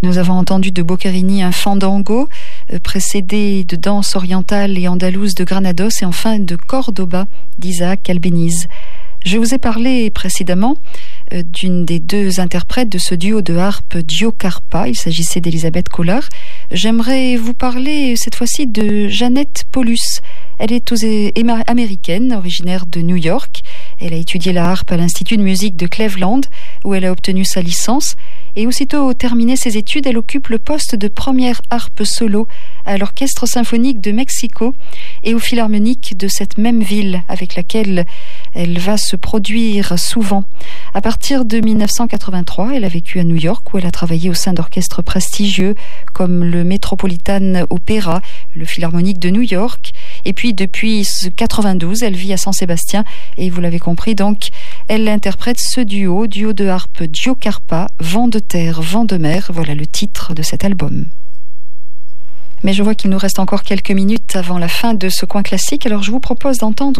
Nous avons entendu de Boccherini un fandango, précédé de danse orientale et andalouse de Granados et enfin de Cordoba d'Isaac Albéniz. Je vous ai parlé précédemment d'une des deux interprètes de ce duo de harpe Gio Carpa. Il s'agissait d'Elisabeth Kohler. J'aimerais vous parler cette fois-ci de Jeannette Paulus. Elle est américaine, originaire de New York. Elle a étudié la harpe à l'Institut de musique de Cleveland, où elle a obtenu sa licence. Et aussitôt terminé ses études, elle occupe le poste de première harpe solo à l'Orchestre symphonique de Mexico et au Philharmonique de cette même ville avec laquelle elle va se produire souvent. À partir de 1983, elle a vécu à New York où elle a travaillé au sein d'orchestres prestigieux comme le Metropolitan Opera, le Philharmonique de New York. Et puis depuis 92, elle vit à Saint-Sébastien et vous l'avez compris donc, elle interprète ce duo de harpe Gio Carpa, Vent de terre, vent de mer. Voilà le titre de cet album. Mais je vois qu'il nous reste encore quelques minutes avant la fin de ce coin classique, alors je vous propose d'entendre